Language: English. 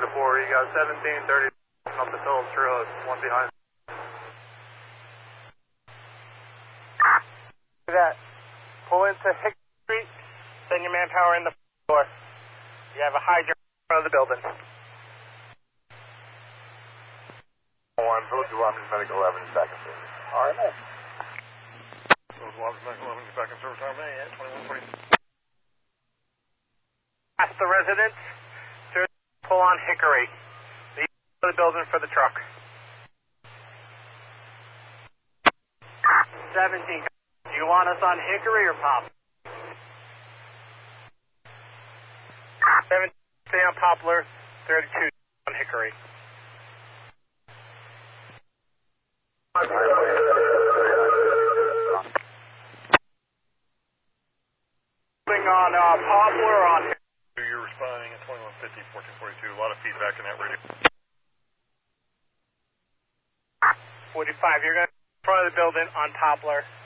4. You got 1730 up the Phillips Road, one behind. Do that. Pull into Hickory Street, send your manpower in the door. You have a hydrant in front of the building. 1, Village of Watkins Medical 11, back in service. RMA. Village of Watkins Medical 11, back in service, RMA, 2120. Ask the residents to pull on Hickory. The building for the truck. 17. Do you want us on Hickory or Pop? 17, stay on Poplar. 32 on Hickory. On Poplar or on Hickory? You're responding at 2150, 1442. A lot of feedback in that radio. 45, you're going to in front of the building on Poplar.